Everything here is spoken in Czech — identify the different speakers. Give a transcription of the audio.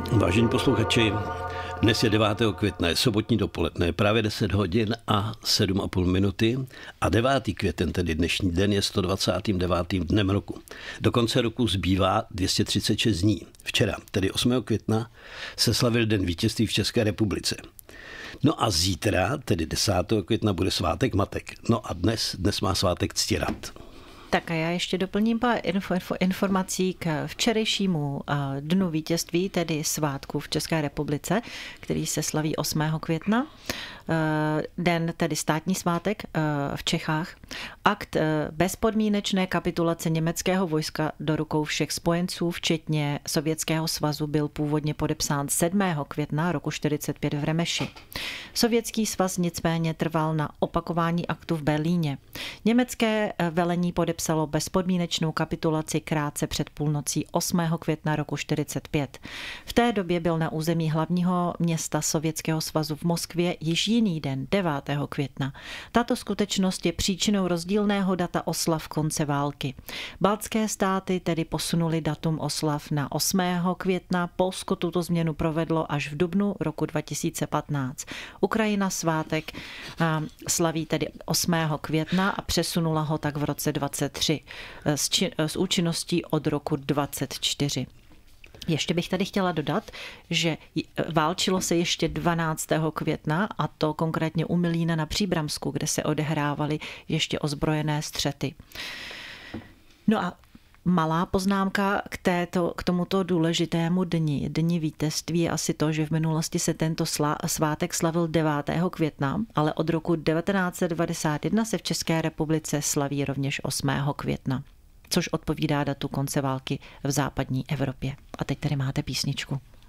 Speaker 1: Vážení posluchači, dnes je 9. května, je sobotní dopoledne, právě 10 hodin a 7,5 minuty a 9. květen, tedy dnešní den, je 129. dnem roku. Do konce roku zbývá 236 dní. Včera, tedy 8. května, se slavil Den vítězství v České republice. No a zítra, tedy 10. května, bude svátek matek. No a dnes má svátek Ctirad.
Speaker 2: Tak a já ještě doplním pár informací k včerejšímu dnu vítězství, tedy svátku v České republice, který se slaví 8. května. Den, tedy státní svátek v Čechách. Akt bezpodmínečné kapitulace německého vojska do rukou všech spojenců, včetně Sovětského svazu, byl původně podepsán 7. května roku 1945 v Remeši. Sovětský svaz nicméně trval na opakování aktu v Berlíně. Německé velení podepsalo bezpodmínečnou kapitulaci krátce před půlnocí 8. května roku 1945. V té době byl na území hlavního města Sovětského svazu v Moskvě již jiný den, 9. května. Tato skutečnost je příčinou rozdílného data oslav konce války. Baltské státy tedy posunuli datum oslav na 8. května, Polsko tuto změnu provedlo až v dubnu roku 2015. Ukrajina svátek slaví tedy 8. května a přesunula ho tak v roce 23 s účinností od roku 24. Ještě bych tady chtěla dodat, že válčilo se ještě 12. května, a to konkrétně u Milína na Příbramsku, kde se odehrávaly ještě ozbrojené střety. No a malá poznámka k tomuto důležitému dni vítězství je asi to, že v minulosti se tento svátek slavil 9. května, ale od roku 1991 se v České republice slaví rovněž 8. května. Což odpovídá datu konce války v západní Evropě. A teď tady máte písničku.